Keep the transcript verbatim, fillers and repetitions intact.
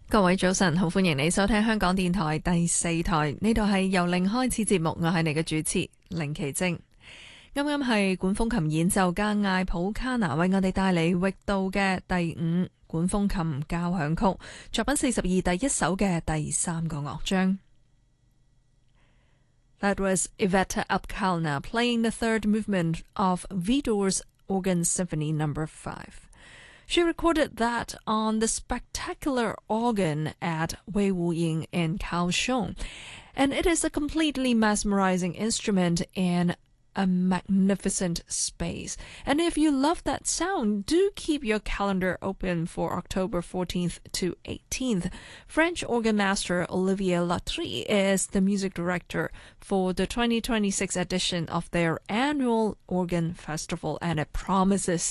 各位早晨，好歡迎你收聽香港電台第四台，呢度係由零開始節目，我係你嘅主持凌奇晶。啱啱係管風琴演奏家艾普卡拿為我哋帶嚟域度嘅第五管風琴交響曲，作品四十二第一首嘅第三個樂章。That was Iveta Apkalna playing the third movement of Widor's Organ Symphony Number Five.She recorded that on the spectacular organ at Wei Wuying in Kaohsiung, and it is a completely mesmerizing instrument in a magnificent space. And if you love that sound, do keep your calendar open for October fourteenth to eighteenth. French organ master Olivier Latry is the music director for the twenty twenty-six edition of their annual organ festival, and it promises